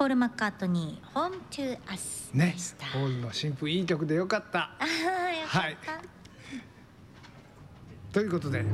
ポール・マッカートニー Home to Us ねでした。 ポールの新譜いい曲でよかった。 よかった、 はいということで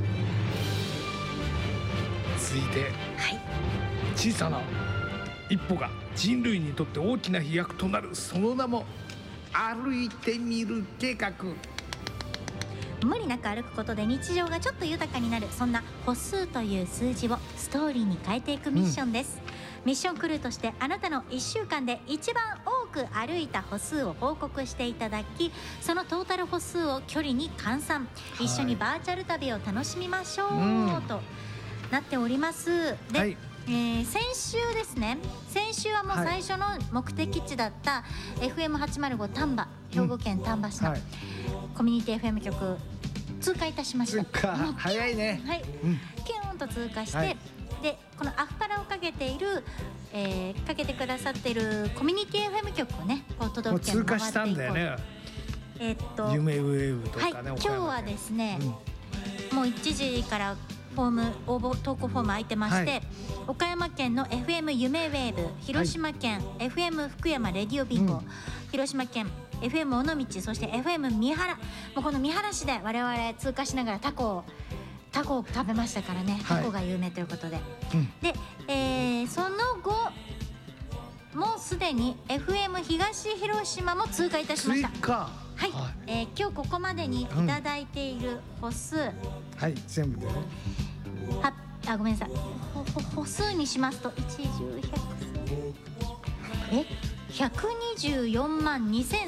続いて、小さな一歩が人類にとって大きな飛躍となる、その名も歩いてみる計画。 無理なく歩くことで日常がちょっと豊かになる、そんな歩数という数字をストーリーに変えていくミッションです、ミッションクルーとしてあなたの1週間で一番多く歩いた歩数を報告していただき、そのトータル歩数を距離に換算、一緒にバーチャル旅を楽しみましょう、となっております。で、先週ですね、先週はもう最初の目的地だった FM805 丹波、兵庫県丹波市のコミュニティ FM 局通過いたしました。 早いね。 はい、キューンと通過して、でこのアフパラをかけている、かけてくださっているコミュニティ FM 局をね、こう届け通過したんだよね。夢ウェーブとかね。 今日はですね、もう1時からフォーム応募投稿フォーム空いてまして、岡山県の FM 夢ウェーブ、広島県 FM 福山レディオビンゴ、広島県 FM 尾道、そして FM 三原、もうこの三原市で我々通過しながらタコを食べましたからね、タコが有名ということで、で、その後もうすでに FM 東広島も通過いたしました。今日ここまでにいただいている歩数、 全部でね、 ごめんなさい、歩数にしますと110、124万2300